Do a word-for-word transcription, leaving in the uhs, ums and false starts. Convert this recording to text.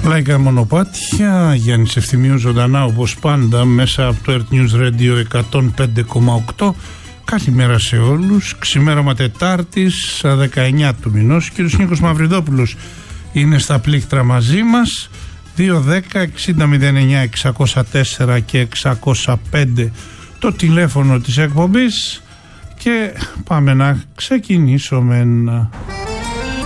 Λαϊκά μονοπάτια, Γιάννης Ευθυμίου ζωντανά όπως πάντα μέσα από το Earth News Radio εκατόν πέντε κόμμα οκτώ. Καλημέρα σε όλους. Ξημέρωμα Τετάρτης δεκαεννιά του μηνός. Ο κύριος Νίκος Μαυριδόπουλος είναι στα πλήκτρα μαζί μας. Δύο δέκα εξήντα μηδέν εννιά εξακόσια τέσσερα και εξακόσια πέντε το τηλέφωνο της εκπομπής. Και πάμε να ξεκινήσουμε.